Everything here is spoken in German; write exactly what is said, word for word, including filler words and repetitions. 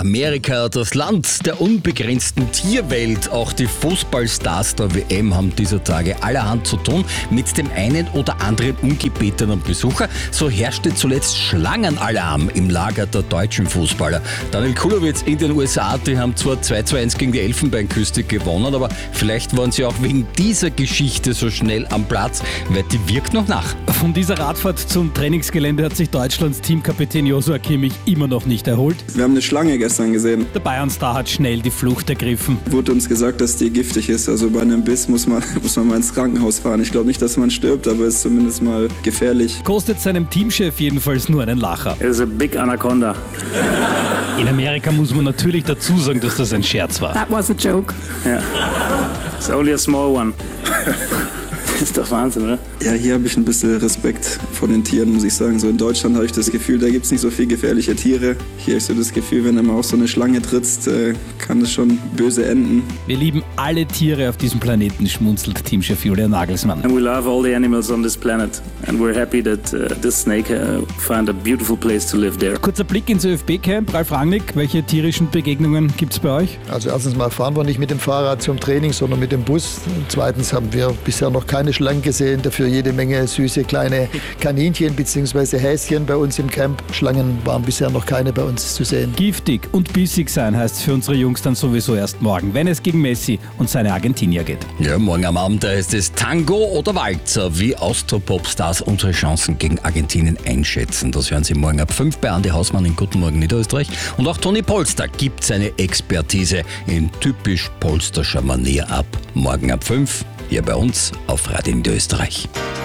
Amerika, das Land der unbegrenzten Tierwelt. Auch die Fußballstars der W M haben dieser Tage allerhand zu tun mit dem einen oder anderen ungebetenen Besucher. So herrschte zuletzt Schlangenalarm im Lager der deutschen Fußballer. Daniel Kulowitz in den U S A, die haben zwar zwei zu eins gegen die Elfenbeinküste gewonnen, aber vielleicht waren sie auch wegen dieser Geschichte so schnell am Platz, weil die wirkt noch nach. Von dieser Radfahrt zum Trainingsgelände hat sich Deutschlands Teamkapitän Joshua Kimmich immer noch nicht erholt. Wir haben eine Schlange gestern gesehen. Der Bayern-Star hat schnell die Flucht ergriffen. Wurde uns gesagt, dass die giftig ist. Also bei einem Biss muss man, muss man mal ins Krankenhaus fahren. Ich glaube nicht, dass man stirbt, aber es ist zumindest mal gefährlich. Kostet seinem Teamchef jedenfalls nur einen Lacher. It is a big anaconda. In Amerika muss man natürlich dazu sagen, dass das ein Scherz war. That was a joke. Yeah. It's only a small one. Das ist doch Wahnsinn, oder? Ja, hier habe ich ein bisschen Respekt vor den Tieren, muss ich sagen. So in Deutschland habe ich das Gefühl, da gibt es nicht so viele gefährliche Tiere. Hier habe ich so das Gefühl, wenn du mal auf so eine Schlange trittst, äh, kann das schon böse enden. Wir lieben alle Tiere auf diesem Planeten, schmunzelt Teamchef Julian Nagelsmann. And we love all the animals on this planet. And we're happy that uh, this snake uh, found a beautiful place to live there. Kurzer Blick ins ÖFB-Camp. Ralf Rangnick, welche tierischen Begegnungen gibt es bei euch? Also erstens mal fahren wir nicht mit dem Fahrrad zum Training, sondern mit dem Bus. Und zweitens haben wir bisher noch keine Schlangen gesehen, dafür jede Menge süße kleine Kaninchen bzw. Häschen bei uns im Camp. Schlangen waren bisher noch keine bei uns zu sehen. Giftig und bissig sein heißt es für unsere Jungs dann sowieso erst morgen, wenn es gegen Messi und seine Argentinier geht. Ja, morgen am Abend heißt es Tango oder Walzer, wie Austropop-Stars unsere Chancen gegen Argentinien einschätzen. Das hören Sie morgen ab fünf bei Andi Hausmann in Guten Morgen Niederösterreich. Und auch Toni Polster gibt seine Expertise in typisch polsterscher Manier ab. Morgen ab fünf hier bei uns auf Radio Niederösterreich.